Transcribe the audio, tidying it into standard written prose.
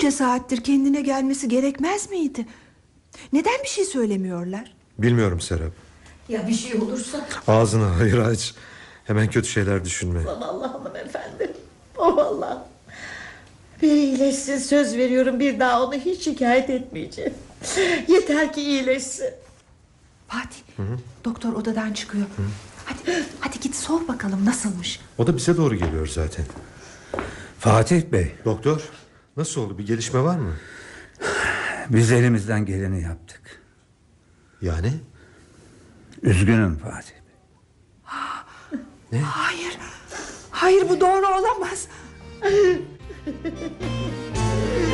Bunca saattir kendine gelmesi gerekmez miydi? Neden bir şey söylemiyorlar? Bilmiyorum Serap. Ya bir şey olursa? Ağzını hayır aç. Hemen kötü şeyler düşünme. Allah hanımefendi. Oh Allah. Bir iyileşsin, söz veriyorum, bir daha onu hiç şikayet etmeyeceğim. Yeter ki iyileşsin. Fatih, doktor odadan çıkıyor. Hadi git sor bakalım nasılmış. O da bize doğru geliyor zaten. Fatih Bey, Doktor, nasıl oldu, bir gelişme var mı? biz elimizden geleni yaptık. Yani? Üzgünüm Fatih Bey. Ne? Hayır bu doğru olamaz.